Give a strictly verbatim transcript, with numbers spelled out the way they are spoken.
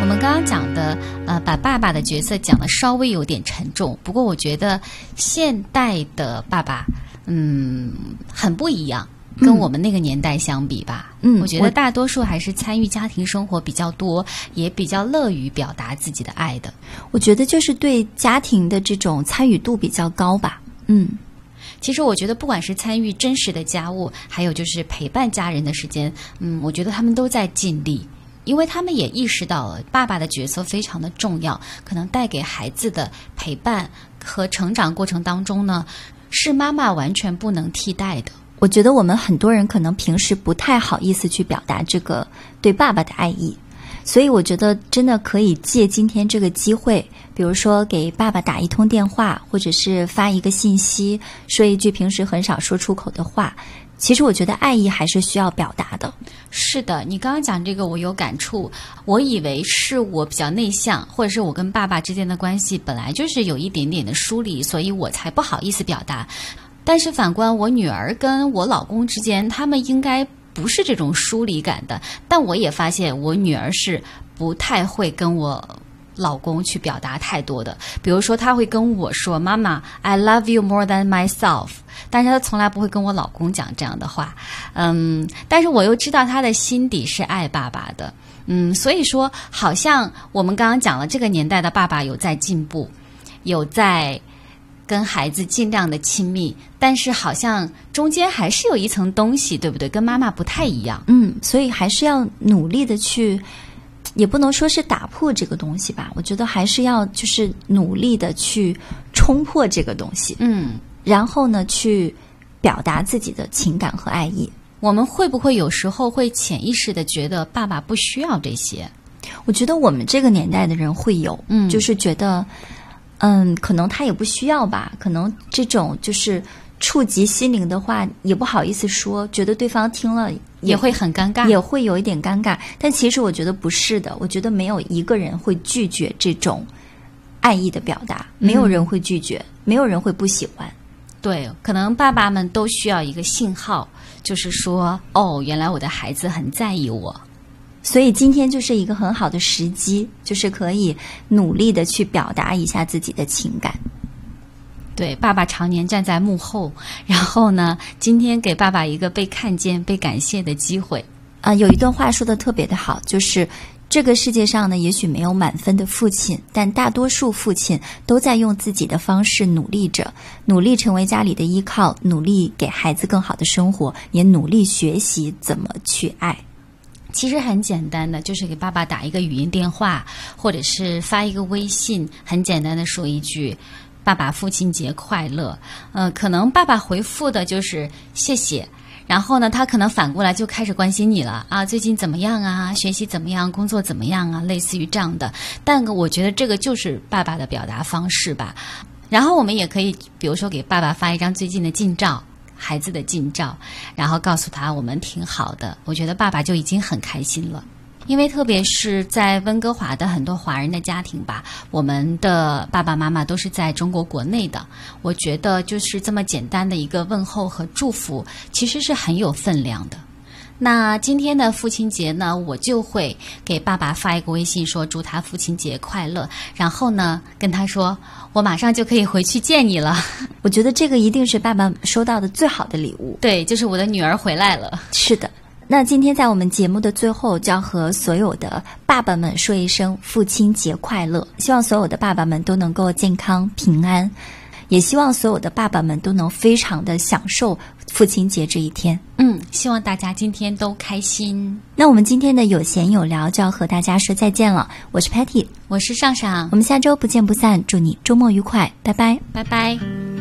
我们刚刚讲的，呃，把爸爸的角色讲得稍微有点沉重，不过我觉得现代的爸爸，嗯，很不一样。跟我们那个年代相比吧，嗯，我觉得大多数还是参与家庭生活比较多，也比较乐于表达自己的爱的。 我觉得就是对家庭的这种参与度比较高吧。嗯， 其实我觉得不管是参与真实的家务，还有就是陪伴家人的时间，嗯，我觉得他们都在尽力。因为他们也意识到了爸爸的角色非常的重要，可能带给孩子的陪伴和成长过程当中呢，是妈妈完全不能替代的。 我觉得我们很多人可能平时不太好意思去表达这个对爸爸的爱意，所以我觉得真的可以借今天这个机会，比如说给爸爸打一通电话，或者是发一个信息，说一句平时很少说出口的话。其实我觉得爱意还是需要表达的。 是的，你刚刚讲这个我有感触，我以为是我比较内向，或者是我跟爸爸之间的关系本来就是有一点点的疏离，所以我才不好意思表达。但是反观我女儿跟我老公之间，他们应该不是这种疏离感的，但我也发现我女儿是不太会跟我老公去表达太多的。比如说她会跟我说妈妈 I love you more than myself， 但是她从来不会跟我老公讲这样的话。嗯，但是我又知道她的心底是爱爸爸的。嗯，所以说好像我们刚刚讲了这个年代的爸爸有在进步，有在跟孩子尽量的亲密，但是好像中间还是有一层东西，对不对？跟妈妈不太一样。 嗯，所以还是要努力的去，也不能说是打破这个东西吧，我觉得还是要就是努力的去冲破这个东西。 嗯， 然后呢，去表达自己的情感和爱意。 我们会不会有时候会潜意识的觉得爸爸不需要这些？ 我觉得我们这个年代的人会有，嗯，就是觉得嗯，可能他也不需要吧，可能这种就是触及心灵的话也不好意思说，觉得对方听了 也, 也会很尴尬， 也会有一点尴尬。但其实我觉得不是的，我觉得没有一个人会拒绝这种爱意的表达，没有人会拒绝，嗯，没有人会不喜欢。 对，可能爸爸们都需要一个信号，就是说哦，原来我的孩子很在意我。 所以今天就是一个很好的时机，就是可以努力的去表达一下自己的情感。 对，爸爸常年站在幕后，然后呢，今天给爸爸一个被看见、被感谢的机会。 啊、呃，有一段话说的特别的好，就是这个世界上呢，也许没有满分的父亲，但大多数父亲都在用自己的方式努力着，努力成为家里的依靠，努力给孩子更好的生活，也努力学习怎么去爱。 其实很简单的，就是给爸爸打一个语音电话，或者是发一个微信，很简单的说一句爸爸父亲节快乐。呃，可能爸爸回复的就是谢谢，然后呢他可能反过来就开始关心你了啊，最近怎么样啊，学习怎么样，工作怎么样啊，类似于这样的。但我觉得这个就是爸爸的表达方式吧。然后我们也可以比如说给爸爸发一张最近的近照，孩子的近照，然后告诉他我们挺好的，我觉得爸爸就已经很开心了。因为特别是在温哥华的很多华人的家庭吧，我们的爸爸妈妈都是在中国国内的，我觉得就是这么简单的一个问候和祝福其实是很有分量的。那今天的父亲节呢，我就会给爸爸发一个微信说祝他父亲节快乐，然后呢跟他说我马上就可以回去见你了。 我觉得这个一定是爸爸收到的最好的礼物。 对，就是我的女儿回来了。 是的，那今天在我们节目的最后，就要和所有的爸爸们说一声父亲节快乐，希望所有的爸爸们都能够健康平安，也希望所有的爸爸们都能非常的享受父亲节这一天。 嗯，希望大家今天都开心。 那我们今天的有闲有聊就要和大家说再见了，我是 Patty， 我是上上， 我们下周不见不散，祝你周末愉快，拜拜， 拜拜。